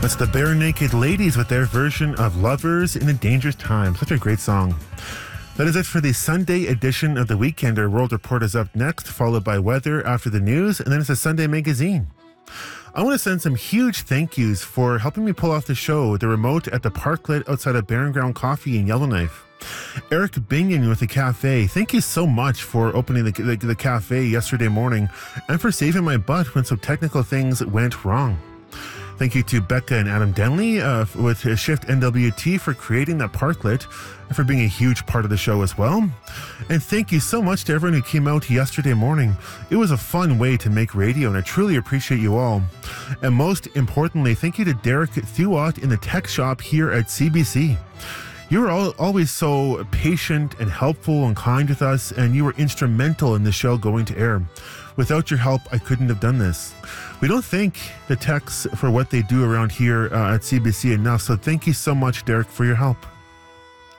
That's the Bare Naked Ladies with their version of Lovers in a Dangerous Time. Such a great song. That is it for the Sunday edition of The Weekender. World Report is up next, followed by weather after the news, and then it's a Sunday magazine. I want to send some huge thank yous for helping me pull off the show, the remote at the Parklet outside of Barren Ground Coffee in Yellowknife. Eric Bingen with the cafe, thank you so much for opening the cafe yesterday morning and for saving my butt when some technical things went wrong. Thank you to Becca and Adam Denley with Shift NWT for creating that Parklet and for being a huge part of the show as well. And thank you so much to everyone who came out yesterday morning. It was a fun way to make radio, and I truly appreciate you all. And most importantly, thank you to Derek Thuot in the tech shop here at CBC. You were always so patient and helpful and kind with us, and you were instrumental in the show going to air. Without your help, I couldn't have done this. We don't thank the techs for what they do around here at CBC enough, so thank you so much, Derek, for your help.